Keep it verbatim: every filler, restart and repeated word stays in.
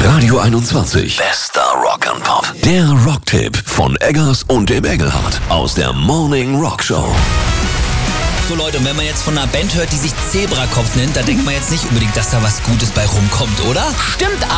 Radio einundzwanzig. Bester Rock and Pop. Der Rocktipp von Eggers und dem Engelhardt aus der Morning Rock Show. So Leute, und wenn man jetzt von einer Band hört, die sich Zebrakopf nennt, da denkt man jetzt nicht unbedingt, dass da was Gutes bei rumkommt, oder? Stimmt